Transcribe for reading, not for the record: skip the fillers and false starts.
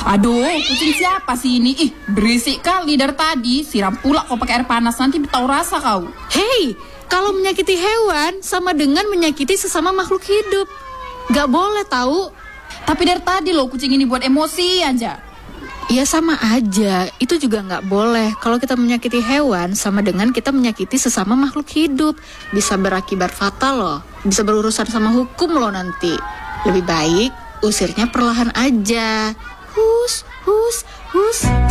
Aduh, kucing siapa sih ini? Ih, berisik kali dari tadi. Siram pula kau pakai air panas, nanti tahu rasa kau. Hei, kalau menyakiti hewan sama dengan menyakiti sesama makhluk hidup. Gak boleh tahu. Tapi dari tadi loh kucing ini buat emosi aja. Ya sama aja, itu juga gak boleh. Kalau kita menyakiti hewan sama dengan kita menyakiti sesama makhluk hidup. Bisa berakibat fatal loh. Bisa berurusan sama hukum loh nanti. Lebih baik usirnya perlahan aja. Hus, hus, hus.